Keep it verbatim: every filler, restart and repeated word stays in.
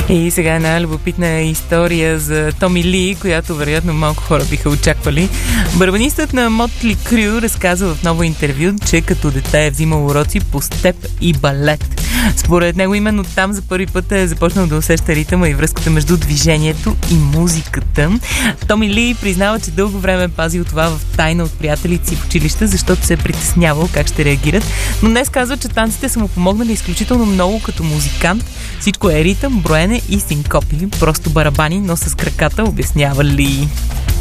И сега една любопитна история за Томи Ли, която вероятно малко хора биха очаквали. Барабанистът на Мотли Крю разказва в ново интервю, че като дете е взимал уроци по степ и балет. Според него именно там за първи път е започнал да усеща ритъма и връзката между движението и музиката. Томи Ли признава, че дълго време е пазил това в тайна от приятелите си в училище, защото се е притеснявал как ще реагират. Но днес казва, че танците са му помогнали изключително много като музикант. Всичко е ритъм, броене и синкопи. Просто барабани, но с краката, обяснява Ли.